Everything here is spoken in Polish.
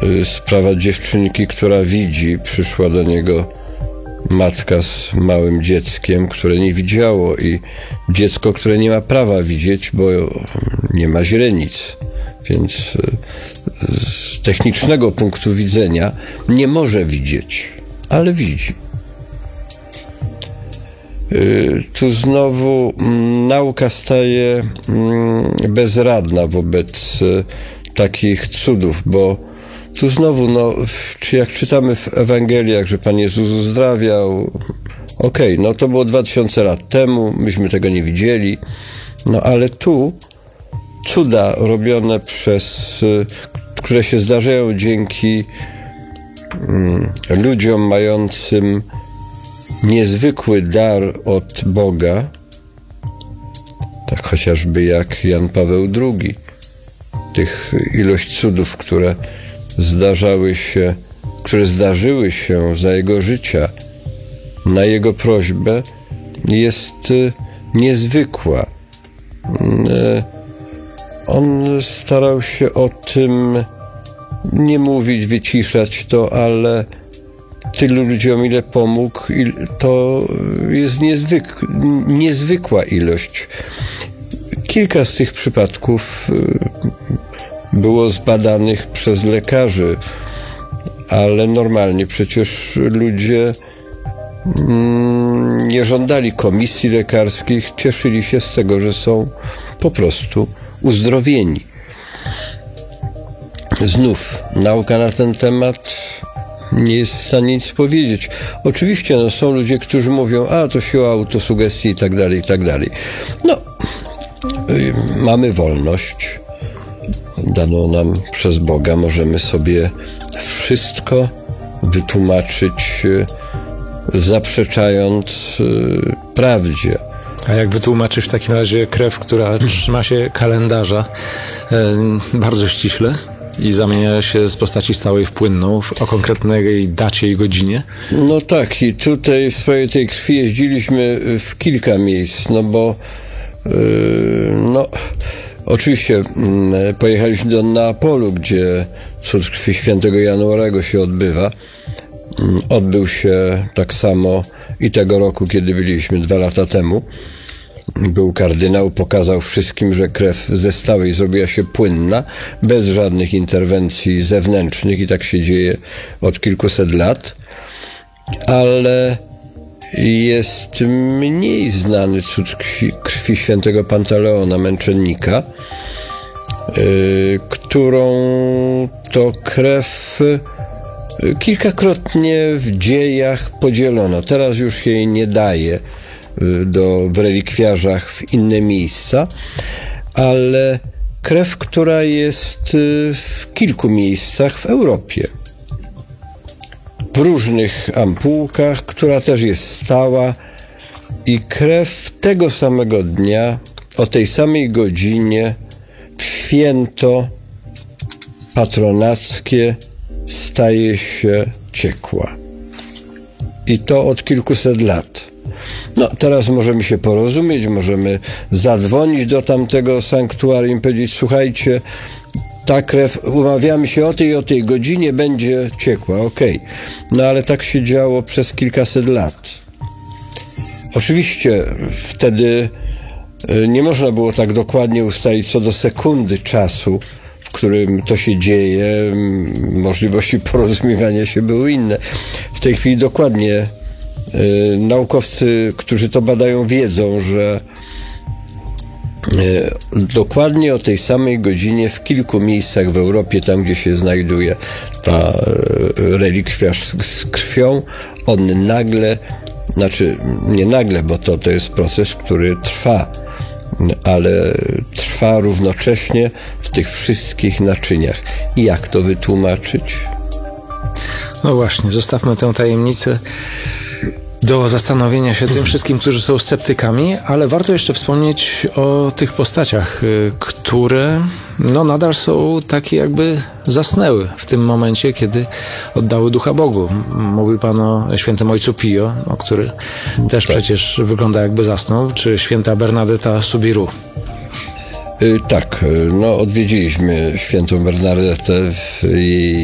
sprawa dziewczynki, która widzi. Przyszła do niego matka z małym dzieckiem, które nie widziało, i dziecko, które nie ma prawa widzieć, bo nie ma źrenic. Więc z technicznego punktu widzenia nie może widzieć, ale widzi. Tu znowu nauka staje bezradna wobec takich cudów, bo tu znowu, jak czytamy w Ewangeliach, że Pan Jezus uzdrawiał, no to było 2000 lat temu, myśmy tego nie widzieli, ale tu cuda robione które się zdarzają dzięki ludziom mającym niezwykły dar od Boga, tak chociażby jak Jan Paweł II. Tych ilość cudów, które zdarzyły się za jego życia, na jego prośbę, jest niezwykła. On starał się o tym nie mówić, wyciszać to, ale tylu ludziom, ile pomógł, to jest niezwykła ilość. Kilka z tych przypadków było zbadanych przez lekarzy, ale normalnie przecież ludzie nie żądali komisji lekarskich, cieszyli się z tego, że są po prostu uzdrowieni. Znów nauka na ten temat nie jest w stanie nic powiedzieć. Oczywiście są ludzie, którzy mówią, to siła autosugestii i tak dalej, i tak dalej. Mamy wolność daną nam przez Boga, możemy sobie wszystko wytłumaczyć, zaprzeczając prawdzie. A jak wytłumaczyć w takim razie krew, która trzyma się kalendarza bardzo ściśle i zamienia się z postaci stałej w płynną o konkretnej dacie i godzinie? No tak, i tutaj w sprawie tej krwi jeździliśmy w kilka miejsc, bo oczywiście pojechaliśmy do Neapolu, gdzie cud krwi świętego Januarego się odbywa. Odbył się tak samo i tego roku, kiedy byliśmy 2 lata temu. Był kardynał, pokazał wszystkim, że krew ze stałej zrobiła się płynna, bez żadnych interwencji zewnętrznych, i tak się dzieje od kilkuset lat. Ale jest mniej znany cud krwi świętego Pantaleona, męczennika, którą to krew kilkakrotnie w dziejach podzielono. Teraz już jej nie daje w relikwiarzach w inne miejsca, ale krew, która jest w kilku miejscach w Europie. W różnych ampułkach, która też jest stała, i krew tego samego dnia, o tej samej godzinie, w święto patronackie staje się ciekła. I to od kilkuset lat. Teraz możemy się porozumieć, możemy zadzwonić do tamtego sanktuarium i powiedzieć, słuchajcie, ta krew, umawiamy się o tej godzinie, będzie ciekła, ale tak się działo przez kilkaset lat. Oczywiście wtedy nie można było tak dokładnie ustalić co do sekundy czasu, w którym to się dzieje. Możliwości porozumiewania się były inne. W tej chwili dokładnie naukowcy, którzy to badają, wiedzą, że dokładnie o tej samej godzinie w kilku miejscach w Europie, tam gdzie się znajduje ta relikwiarz z krwią, on nagle, nie nagle, bo to jest proces, który trwa, ale trwa równocześnie w tych wszystkich naczyniach. I jak to wytłumaczyć? No właśnie, zostawmy tę tajemnicę do zastanowienia się tym wszystkim, którzy są sceptykami, ale warto jeszcze wspomnieć o tych postaciach, które nadal są takie, jakby zasnęły w tym momencie, kiedy oddały ducha Bogu. Mówił Pan o świętym ojcu Pio, który też przecież wygląda, jakby zasnął, czy święta Bernadetta Soubirous. Tak, odwiedziliśmy świętą Bernadetę w jej